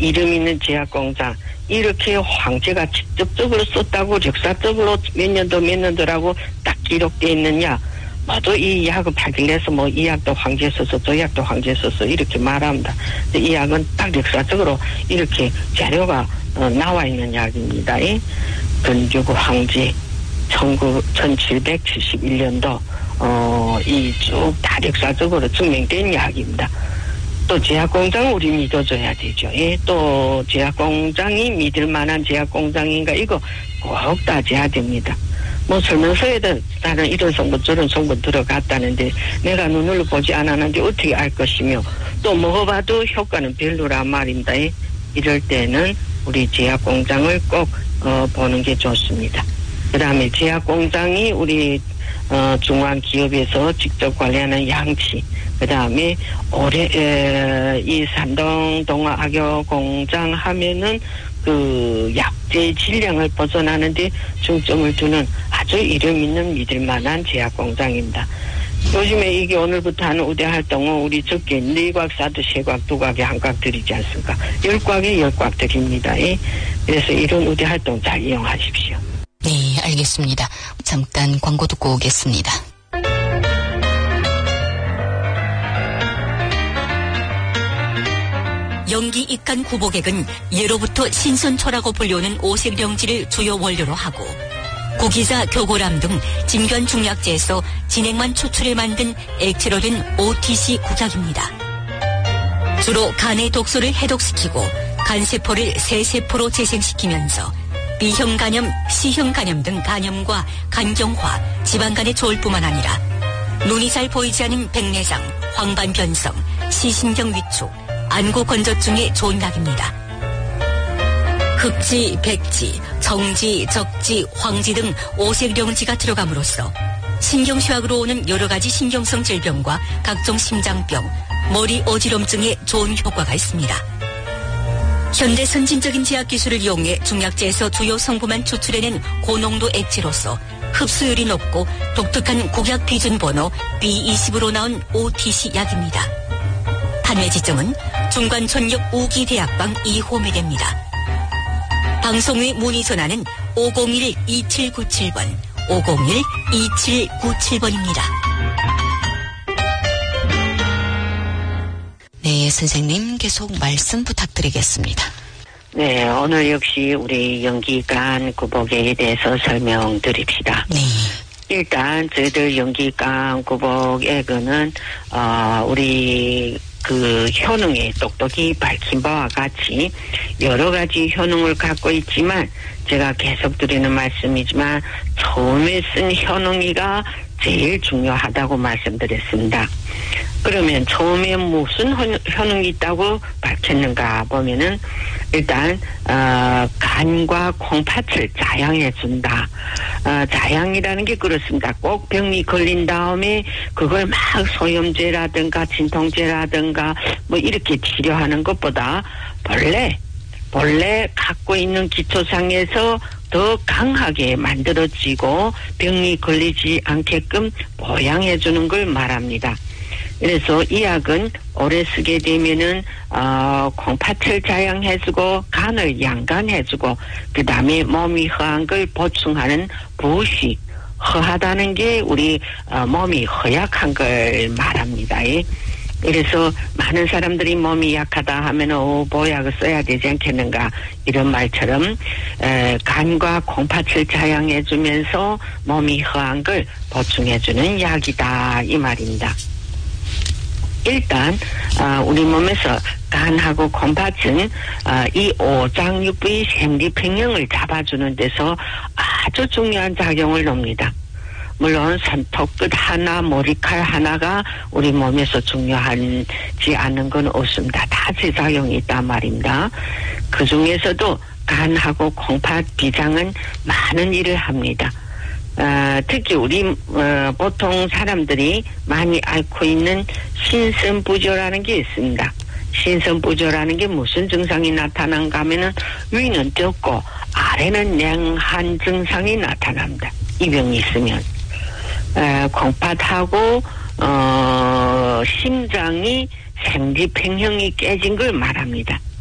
이름 있는 제약공장 이렇게 황제가 직접적으로 썼다고 역사적으로 몇 년도라고 딱 기록되어 있느냐. 모두 이 약을 발견해서 뭐 이 약도 황제 써서 저 약도 황제 써서 이렇게 말합니다. 이 약은 딱 역사적으로 이렇게 자료가 나와 있는 약입니다. 근교구 황제 1771년도 이 쭉 다 역사적으로 증명된 약입니다. 또 제약공장은 우리 믿어줘야 되죠. 또 제약공장이 믿을 만한 제약공장인가 이거 꼭 따져야 됩니다. 뭐 설명서에도 나는 이런 성분 저런 성분 들어갔다는데 내가 눈으로 보지 않았는데 어떻게 알 것이며 또 먹어봐도 효과는 별로란 말입니다. 이럴 때는 우리 제약공장을 꼭 보는 게 좋습니다. 그 다음에 제약공장이 우리 중앙기업에서 직접 관리하는 양치, 그 다음에 이 산동 동아악여공장 하면은 그 약재 질량을 벗어나는데 중점을 두는 아주 이름 있는 믿을 만한 제약공장입니다. 요즘에 이게 오늘부터 하는 우대 활동은 우리 적게 4곽 사도 3곽 2곽에 1곽 드리지 않습니까? 10곽에 10곽 드립니다. 그래서 이런 우대 활동 잘 이용하십시오. 네, 알겠습니다. 잠깐 광고 듣고 오겠습니다. 연기 입간 구복액은 예로부터 신선초라고 불리우는 오색령지를 주요 원료로 하고 고기자, 교고람 등 진변 중약제에서 진액만 추출해 만든 액체로 된 OTC 국약입니다. 주로 간의 독소를 해독시키고 간세포를 새세포로 재생시키면서 B형 간염, C형 간염 등 간염과 간경화, 지방간에 좋을 뿐만 아니라 눈이 잘 보이지 않은 백내장, 황반변성, 시신경 위축, 안구 건조증에 좋은 약입니다. 흑지, 백지, 정지, 적지, 황지 등 오색령지가 들어감으로써 신경쇠약으로 오는 여러 가지 신경성 질병과 각종 심장병, 머리 어지럼증에 좋은 효과가 있습니다. 현대 선진적인 제약 기술을 이용해 중약제에서 주요 성분만 추출해낸 고농도 액체로서 흡수율이 높고 독특한 국약 비준 번호 B20으로 나온 OTC 약입니다. 판매 지점은 중관촌역 우기대학방 2호매대입니다. 방송 후에 문의 전화는 501-2797번, 501-2797번입니다. 네, 선생님 계속 말씀 부탁드리겠습니다. 네, 오늘 역시 우리 연기관 구복에 대해서 설명드립시다. 네. 일단 저희들 연기관 구복액은 우리 그 효능에 똑똑히 밝힌 바와 같이 여러 가지 효능을 갖고 있지만 제가 계속 드리는 말씀이지만 처음에 쓴 효능이가 제일 중요하다고 말씀드렸습니다. 그러면 처음에 무슨 효능이 있다고 밝혔는가 보면은 일단 간과 콩팥을 자양해준다. 자양이라는 게 그렇습니다. 꼭 병이 걸린 다음에 그걸 막 소염제라든가 진통제라든가 뭐 이렇게 치료하는 것보다 본래 갖고 있는 기초상에서 더 강하게 만들어지고 병이 걸리지 않게끔 보양해주는 걸 말합니다. 그래서 이 약은 오래 쓰게 되면은 콩팥을 자양해주고 간을 양간해주고 그 다음에 몸이 허한 걸 보충하는 부식 허하다는 게 우리 몸이 허약한 걸 말합니다. 그래서 많은 사람들이 몸이 약하다 하면은 보약을 써야 되지 않겠는가 이런 말처럼 간과 콩팥을 자양해주면서 몸이 허한 걸 보충해주는 약이다 이 말입니다. 일단 우리 몸에서 간하고 콩팥은 이 오장육부의 생리평형을 잡아주는 데서 아주 중요한 작용을 합니다. 물론 손톱끝 하나, 머리칼 하나가 우리 몸에서 중요하지 않은 건 없습니다. 다 제작용이 있단 말입니다. 그 중에서도 간하고 콩팥 비장은 많은 일을 합니다. 특히 우리 보통 사람들이 많이 앓고 있는 신선부조라는 게 있습니다. 신선부조라는 게 무슨 증상이 나타난가 하면은 위는 떴고 아래는 냉한 증상이 나타납니다. 이 병이 있으면 콩팥하고 심장이 생리평형이 깨진 걸 말합니다.